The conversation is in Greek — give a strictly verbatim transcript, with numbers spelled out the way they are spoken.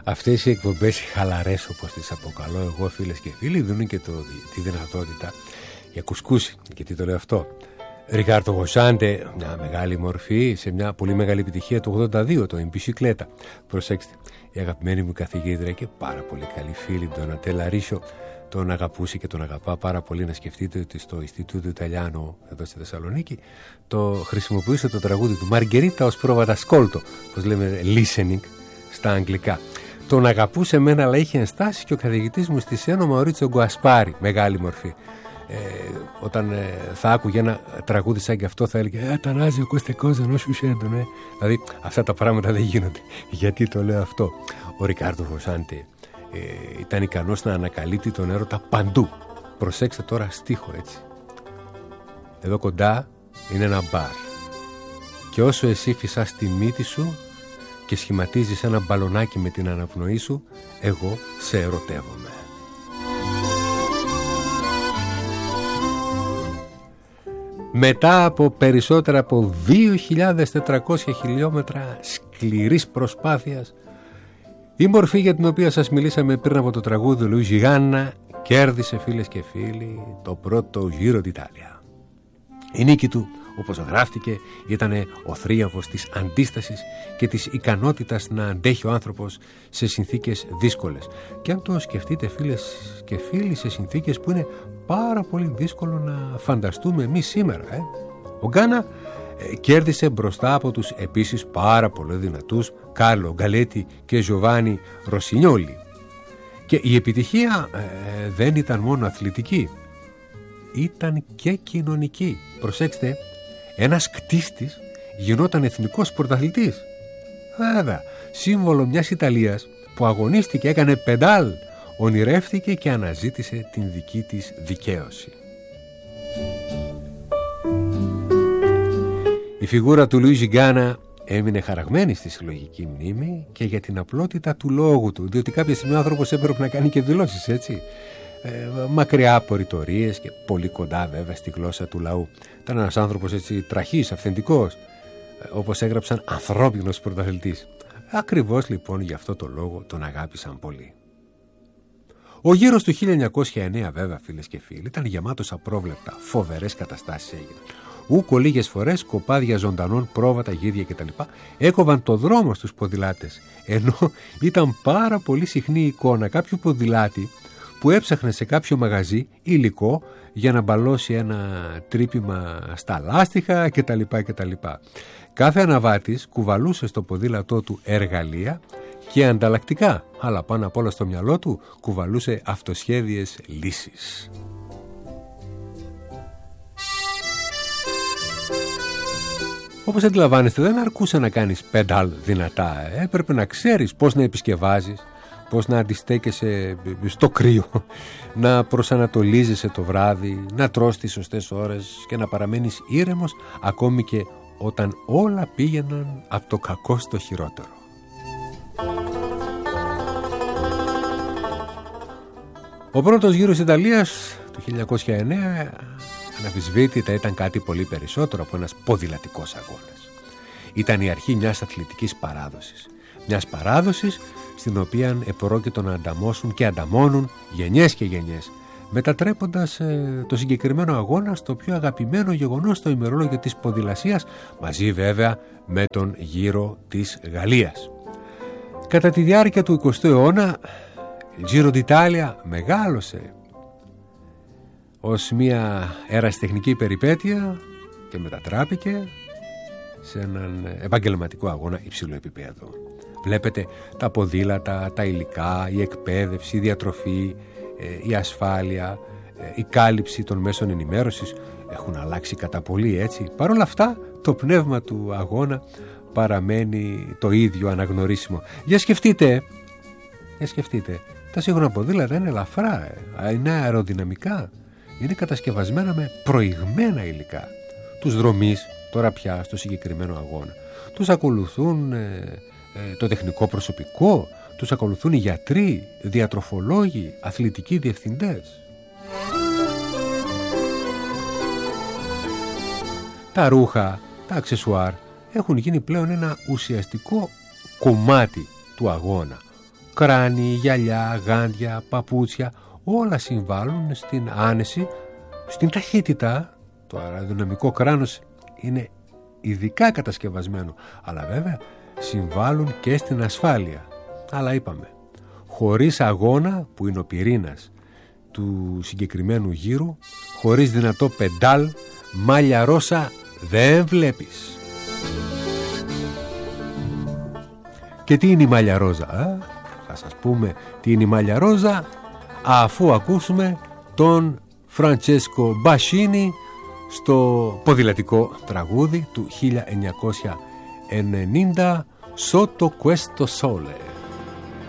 Αυτές οι εκπομπές, οι χαλαρές όπως τις αποκαλώ εγώ, φίλες και φίλοι, δίνουν και το, τη δυνατότητα για κουσκούση. Και τι το λέω αυτό? Ρικάρτο Γοσάντε, μια μεγάλη μορφή σε μια πολύ μεγάλη επιτυχία του ογδόντα δύο, το Μπισικλέτα. Προσέξτε, η αγαπημένη μου καθηγήτρια και πάρα πολύ καλή φίλη, τον Ντονατέλα Ρίσιο, τον αγαπούσε και τον αγαπά πάρα πολύ. Να σκεφτείτε ότι στο Ινστιτούτο Ιταλιάνο εδώ στη Θεσσαλονίκη το χρησιμοποιούσε το τραγούδι του Μαργκερίτα ως πρόβα d'ascolto, όπως λέμε listening στα αγγλικά. Τον αγαπούσε εμένα, αλλά είχε ενστάσει και ο καθηγητής μου στη Σένο Μαουρίτσο Γκουασπάρη, μεγάλη μορφή. Ε, όταν ε, θα άκουγε ένα τραγούδι σαν και αυτό, θα έλεγε «Ατανάζιο queste cose non succedono». Δηλαδή αυτά τα πράγματα δεν γίνονται. Γιατί το λέω αυτό? Ο Ρικάρντο Φωσάντε ε, ήταν ικανός να ανακαλύπτει τον έρωτα παντού. Προσέξτε τώρα στίχο, έτσι. Εδώ κοντά είναι ένα μπαρ και όσο εσύ φυσάς τη μύτη σου και σχηματίζεις ένα μπαλονάκι με την αναπνοή σου, εγώ σε ερωτεύομαι. Μετά από περισσότερα από δύο χιλιάδες τετρακόσια χιλιόμετρα σκληρής προσπάθειας, η μορφή για την οποία σας μιλήσαμε πριν από το τραγούδι του Λουίτζι Γκάνα κέρδισε, φίλες και φίλοι, το πρώτο Giro d'Italia. Η νίκη του, όπως γράφτηκε, ήταν ο θρίαμβος της αντίστασης και της ικανότητας να αντέχει ο άνθρωπος σε συνθήκες δύσκολες. Και αν το σκεφτείτε, φίλες και φίλοι, σε συνθήκες που είναι πάρα πολύ δύσκολο να φανταστούμε εμείς σήμερα. Ε. Ο Γκάνα ε, κέρδισε μπροστά από τους επίσης πάρα πολύ δυνατούς Κάρλο Γκαλέτη και Τζοβάνι Ροσινιόλι. Και η επιτυχία ε, δεν ήταν μόνο αθλητική, ήταν και κοινωνική. Προσέξτε, ένας κτίστης γινόταν εθνικός πρωταθλητής. Βέβαια, σύμβολο μιας Ιταλίας που αγωνίστηκε, έκανε πεντάλ, ονειρεύτηκε και αναζήτησε την δική της δικαίωση. Η φιγούρα του Λουίτζι Γκάνα έμεινε χαραγμένη στη συλλογική μνήμη και για την απλότητα του λόγου του, διότι κάποια στιγμή ο άνθρωπος έπρεπε να κάνει και δηλώσεις, έτσι. Ε, μακριά από ρητορίες και πολύ κοντά βέβαια στη γλώσσα του λαού. Ήταν ένας άνθρωπος έτσι τραχής, αυθεντικός, ε, όπως έγραψαν, ανθρώπινος πρωταθλητής. Ακριβώς λοιπόν γι' αυτό το λόγο τον αγάπησαν πολύ. Ο γύρος του χίλια εννιακόσια εννέα, βέβαια, φίλες και φίλοι, ήταν γεμάτος απρόβλεπτα, φοβερές καταστάσεις έγιναν. Ούκο λίγες φορές κοπάδια ζωντανών, πρόβατα, γίδια κτλ. Έκοβαν το δρόμο στους ποδηλάτες, ενώ ήταν πάρα πολύ συχνή η εικόνα κάποιου ποδηλάτη που έψαχνε σε κάποιο μαγαζί υλικό για να μπαλώσει ένα τρύπημα στα λάστιχα κτλ. κτλ. Κάθε αναβάτης κουβαλούσε στο ποδήλατό του εργαλεία και ανταλλακτικά, αλλά πάνω απ' όλα στο μυαλό του κουβαλούσε αυτοσχέδιες λύσεις. Όπως αντιλαμβάνεστε, δεν αρκούσε να κάνεις πεντάλ δυνατά, ε. Έπρεπε να ξέρεις πώς να επισκευάζεις, πώς να αντιστέκεσαι στο κρύο, να προσανατολίζεσαι το βράδυ, να τρως τις σωστές ώρες και να παραμένεις ήρεμος ακόμη και όταν όλα πήγαιναν από το κακό στο χειρότερο. Ο πρώτος γύρος Ιταλίας του χίλια εννιακόσια εννέα αναμφισβήτητα ήταν κάτι πολύ περισσότερο από ένας ποδηλατικός αγώνας. Ήταν η αρχή μιας αθλητικής παράδοσης. Μιας παράδοσης στην οποία επρόκειτο να ανταμώσουν και ανταμώνουν γενιές και γενιές, μετατρέποντας ε, το συγκεκριμένο αγώνα στο πιο αγαπημένο γεγονός στο ημερόλογιο της ποδηλασίας, μαζί βέβαια με τον Γύρο της Γαλλίας. Κατά τη διάρκεια του εικοστού αιώνα, η Giro d'Italia μεγάλωσε ως μια ερασιτεχνική περιπέτεια και μετατράπηκε σε έναν επαγγελματικό αγώνα υψηλού επίπεδου. Βλέπετε τα ποδήλατα, τα υλικά, η εκπαίδευση, η διατροφή, η ασφάλεια, η κάλυψη των μέσων ενημέρωσης έχουν αλλάξει κατά πολύ, έτσι. Παρ' όλα αυτά το πνεύμα του αγώνα παραμένει το ίδιο αναγνωρίσιμο. Για σκεφτείτε, για σκεφτείτε, τα σύγχρονα ποδήλατα είναι ελαφρά, είναι αεροδυναμικά, είναι κατασκευασμένα με προηγμένα υλικά. Τους δρομείς τώρα πια στο συγκεκριμένο αγώνα τους ακολουθούν ε, ε, το τεχνικό προσωπικό, τους ακολουθούν οι γιατροί, διατροφολόγοι, αθλητικοί διευθυντές. Τα ρούχα, τα αξεσουάρ έχουν γίνει πλέον ένα ουσιαστικό κομμάτι του αγώνα. κράνη, γυαλιά, γάντια, παπούτσια, όλα συμβάλλουν στην άνεση, στην ταχύτητα. Το αεροδυναμικό κράνος είναι ειδικά κατασκευασμένο, αλλά βέβαια συμβάλλουν και στην ασφάλεια. Αλλά είπαμε, χωρίς αγώνα που είναι ο πυρήνας του συγκεκριμένου γύρου, χωρίς δυνατό πεντάλ, μάλια ρώσα δεν βλέπεις. Και τι είναι η μάλια ρόζα? Α, θα σας πούμε τι είναι η μάλια ρόζα αφού ακούσουμε τον Φραντσέσκο Μπασίνι στο ποδηλατικό τραγούδι του χίλια εννιακόσια ενενήντα «Sotto questo sole».